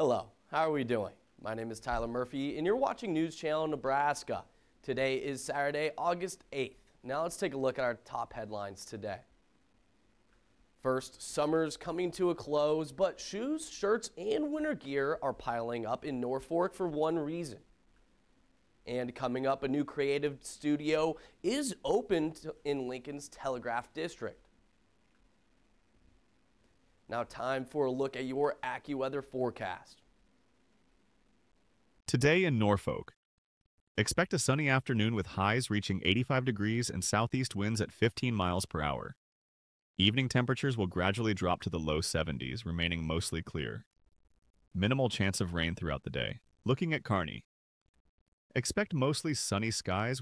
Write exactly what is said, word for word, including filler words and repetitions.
Hello, how are we doing? My name is Tyler Murphy, and you're watching News Channel Nebraska. Today is Saturday, August eighth. Now let's take a look at our top headlines today. First, summer's coming to a close, but shoes, shirts, and winter gear are piling up in Norfolk for one reason. And coming up, a new creative studio is opened in Lincoln's Telegraph District. Now time for a look at your AccuWeather forecast. Today in Norfolk, expect a sunny afternoon with highs reaching eighty-five degrees and southeast winds at fifteen miles per hour. Evening temperatures will gradually drop to the low seventies, remaining mostly clear. Minimal chance of rain throughout the day. Looking at Kearney, expect mostly sunny skies